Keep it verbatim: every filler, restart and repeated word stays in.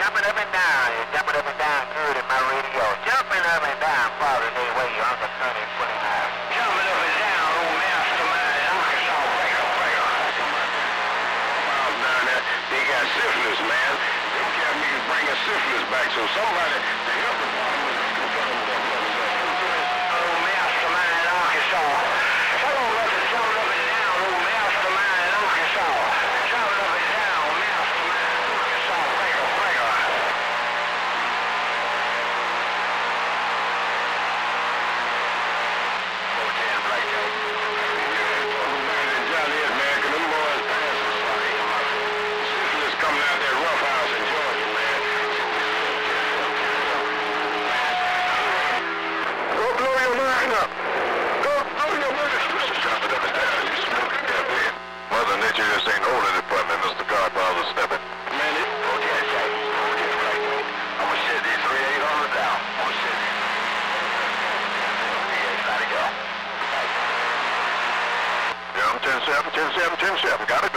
jumping up and down. You're jumping up and down good in my radio. Jumping up and down, Father Day Way, you're on the thirty twenty-nine. Jumping up and down, old mastermind, Arkansas, breaker, breaker. Miles down there, they got syphilis, man. Them cat niggas bringing syphilis back, so somebody, the health department was concerned with that brother. Old mastermind, Arkansas. Someone left it jumping up and down, old mastermind, Arkansas. Jumping up and down, mastermind, Arkansas, breaker, breaker. Just ain't holding it for me, Mister Godfather Snippet. Man, it protest, Jack. Protest, right, man. I'm gonna set these three eight hundred down. I'm gonna set these. Yeah, gotta go. Yeah, I'm ten seven, ten seven, ten seven. Got it.